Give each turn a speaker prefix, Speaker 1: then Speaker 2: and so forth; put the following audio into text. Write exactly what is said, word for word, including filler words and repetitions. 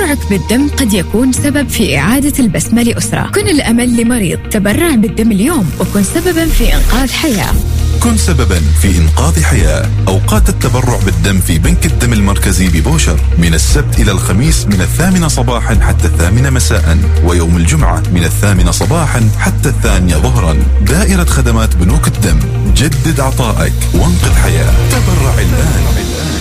Speaker 1: تبرعك بالدم قد يكون سبب في إعادة البسمة لأسرة. كن الأمل لمريض، تبرع بالدم اليوم وكن سببا في إنقاذ حياة.
Speaker 2: كن سببا في إنقاذ حياة. أوقات التبرع بالدم في بنك الدم المركزي ببوشر من السبت إلى الخميس من الثامنة صباحا حتى الثامنة مساء، ويوم الجمعة من الثامنة صباحا حتى الثانية ظهرا. دائرة خدمات بنوك الدم، جدد عطائك وانقذ حياة. تبرع الآن.